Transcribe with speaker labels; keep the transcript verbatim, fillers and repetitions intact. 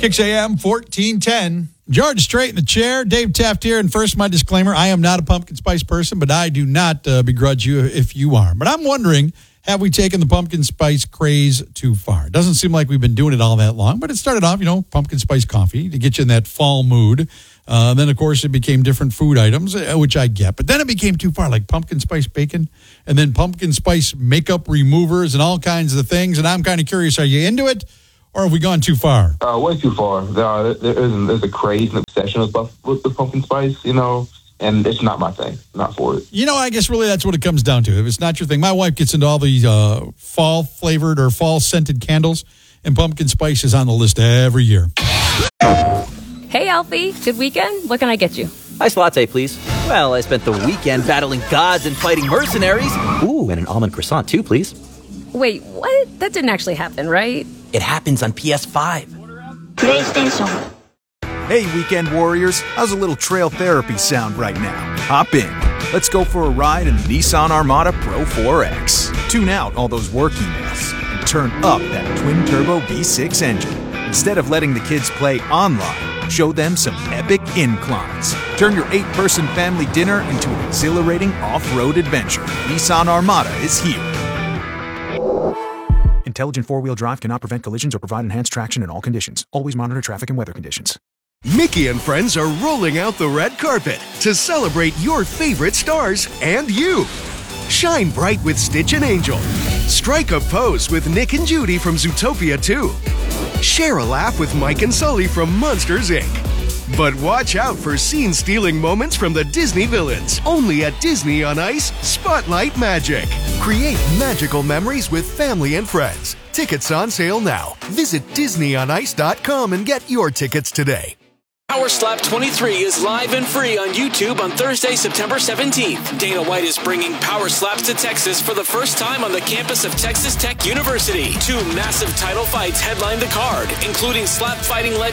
Speaker 1: Kicks A M fourteen ten. George Strait in the chair. Dave Taft here. And first, my disclaimer, I am not a pumpkin spice person, but I do not uh, begrudge you if you are. But I'm wondering, have we taken the pumpkin spice craze too far? It doesn't seem like we've been doing it all that long, but it started off, you know, pumpkin spice coffee to get you in that fall mood. Uh, then, of course, it became different food items, which I get. But then it became too far, like pumpkin spice bacon and then pumpkin spice makeup removers and all kinds of things. And I'm kind of curious, are you into it? Or have we gone too far?
Speaker 2: Uh, way too far. There, are, there is there's a craze and obsession with, with the pumpkin spice, you know, and it's not my thing. Not for it.
Speaker 1: You know, I guess really that's what it comes down to. If it's not your thing, my wife gets into all these uh, fall-flavored or fall-scented candles, and pumpkin spice is on the list every year.
Speaker 3: Hey, Alfie. Good weekend? What can I get you?
Speaker 4: Iced latte, please. Well, I spent the weekend battling gods and fighting mercenaries. Ooh, and an almond croissant, too, please.
Speaker 3: Wait, what? That didn't actually happen, right?
Speaker 4: It happens on P S five.
Speaker 5: PlayStation.
Speaker 6: Hey, weekend warriors. How's a little trail therapy sound right now? Hop in. Let's go for a ride in the Nissan Armada Pro four X. Tune out all those work emails and turn up that twin-turbo V six engine. Instead of letting the kids play online, show them some epic inclines. Turn your eight-person family dinner into an exhilarating off-road adventure. Nissan Armada is here. Intelligent four-wheel drive cannot prevent collisions or provide enhanced traction in all conditions. Always monitor traffic and weather conditions.
Speaker 7: Mickey and friends are rolling out the red carpet to celebrate your favorite stars and you. Shine bright with Stitch and Angel. Strike a pose with Nick and Judy from Zootopia two. Share a laugh with Mike and Sully from Monsters, Incorporated. But watch out for scene-stealing moments from the Disney villains. Only at Disney on Ice, Spotlight Magic. Create magical memories with family and friends. Tickets on sale now. Visit Disney on Ice dot com and get your tickets today.
Speaker 8: Power Slap twenty-three is live and free on YouTube on Thursday, September seventeenth. Dana White is bringing Power Slaps to Texas for the first time on the campus of Texas Tech University. Two massive title fights headline the card, including slap fighting legend